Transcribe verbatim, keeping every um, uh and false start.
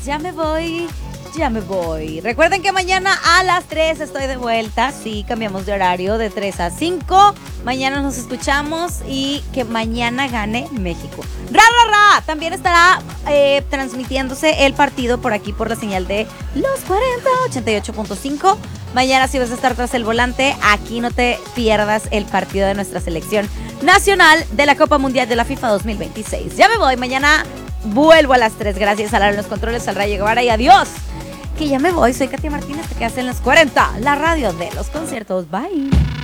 ya me voy, ya me voy. Recuerden que mañana a las tres estoy de vuelta. Sí, cambiamos de horario de tres a cinco. Mañana nos escuchamos y que mañana gane México. ¡Ra, ra, ra! También estará eh, transmitiéndose el partido por aquí por la señal de Los cuarenta, ochenta y ocho punto cinco. Mañana si vas a estar tras el volante, aquí no te pierdas el partido de nuestra selección nacional de la Copa Mundial de la FIFA dos mil veintiséis. Ya me voy, mañana vuelvo a las tres. Gracias a Lara en los controles, al Rayo Guevara y adiós. Que ya me voy, soy Katia Martínez, te quedas en Los cuarenta, la radio de los conciertos. Bye.